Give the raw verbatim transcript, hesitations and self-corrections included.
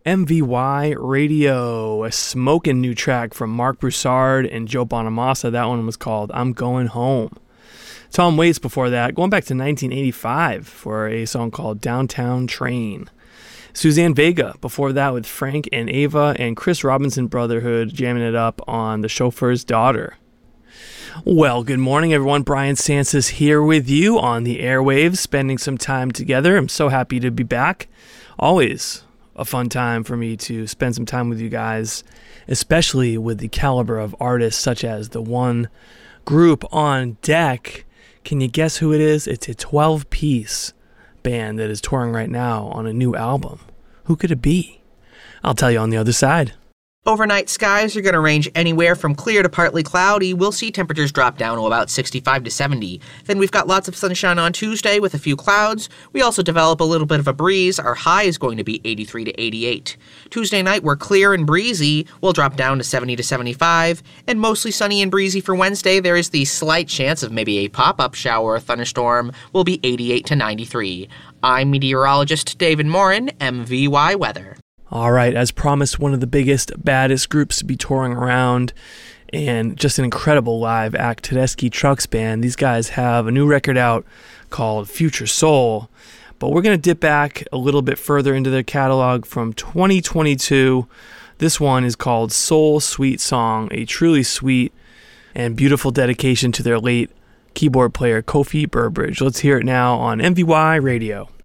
M V Y Radio, a smoking new track from Mark Broussard and Joe Bonamassa. That one was called I'm Going Home. Tom Waits before that, going back to nineteen eighty-five for a song called Downtown Train. Suzanne Vega before that with Frank and Ava and Chris Robinson Brotherhood jamming it up on The Chauffeur's Daughter. Well, good morning, everyone. Brian Sansas here with you on the airwaves, spending some time together. I'm so happy to be back. Always a fun time for me to spend some time with you guys, especially with the caliber of artists such as the one group on deck. Can you guess who it is? It's a twelve-piece band that is touring right now on a new album. Who could it be? I'll tell you on the other side. Overnight skies are going to range anywhere from clear to partly cloudy. We'll see temperatures drop down to about sixty-five to seventy. Then we've got lots of sunshine on Tuesday with a few clouds. We also develop a little bit of a breeze. Our high is going to be eighty-three to eighty-eight. Tuesday night, we're clear and breezy. We'll drop down to seventy to seventy-five. And mostly sunny and breezy for Wednesday. There is the slight chance of maybe a pop-up shower or thunderstorm. Will be eighty-eight to ninety-three. I'm meteorologist David Morin, M V Y Weather. All right, as promised, one of the biggest, baddest groups to be touring around, and just an incredible live act, Tedeschi Trucks Band. These guys have a new record out called Future Soul, but we're going to dip back a little bit further into their catalog from twenty twenty-two. This one is called Soul Sweet Song, a truly sweet and beautiful dedication to their late keyboard player, Kofi Burbridge. Let's hear it now on M V Y Radio.